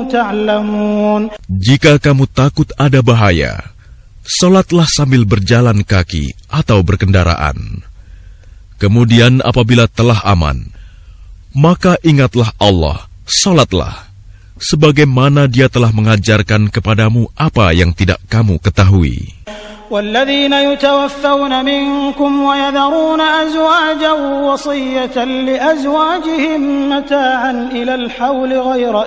تعلمون. Jika kamu takut ada bahaya, salatlah sambil berjalan kaki atau berkendaraan. Kemudian apabila telah aman, maka ingatlah Allah, salatlah, sebagaimana Dia telah mengajarkan kepadamu apa yang tidak kamu ketahui. والذين يتوفون منكم ويذرون أزواجا وصية لأزواجهم متاعا إلى الحول غير